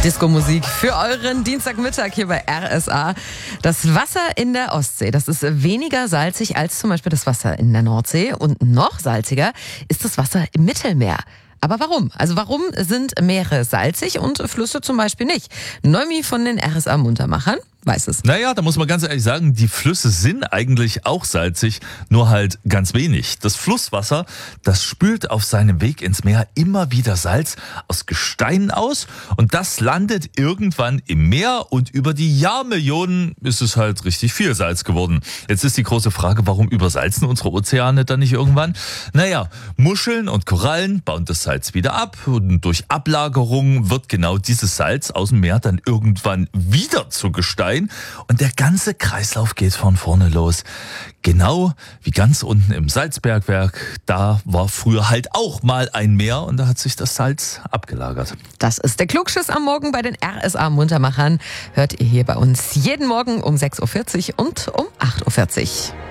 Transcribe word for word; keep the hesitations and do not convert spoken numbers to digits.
Disco-Musik für euren Dienstagmittag hier bei R S A. Das Wasser in der Ostsee, das ist weniger salzig als zum Beispiel das Wasser in der Nordsee. Und noch salziger ist das Wasser im Mittelmeer. Aber warum? Also warum sind Meere salzig und Flüsse zum Beispiel nicht? Noemi von den R S A Muntermachern weiß es. Naja, da muss man ganz ehrlich sagen, die Flüsse sind eigentlich auch salzig, nur halt ganz wenig. Das Flusswasser, das spült auf seinem Weg ins Meer immer wieder Salz aus Gesteinen aus und das landet irgendwann im Meer und über die Jahrmillionen ist es halt richtig viel Salz geworden. Jetzt ist die große Frage, warum übersalzen unsere Ozeane dann nicht irgendwann? Naja, Muscheln und Korallen bauen das Salz wieder ab und durch Ablagerung wird genau dieses Salz aus dem Meer dann irgendwann wieder zu Gestein. Und der ganze Kreislauf geht von vorne los. Genau wie ganz unten im Salzbergwerk. Da war früher halt auch mal ein Meer und da hat sich das Salz abgelagert. Das ist der Klugschiss am Morgen bei den R S A Muntermachern. Hört ihr hier bei uns jeden Morgen um sechs Uhr vierzig und um acht Uhr vierzig.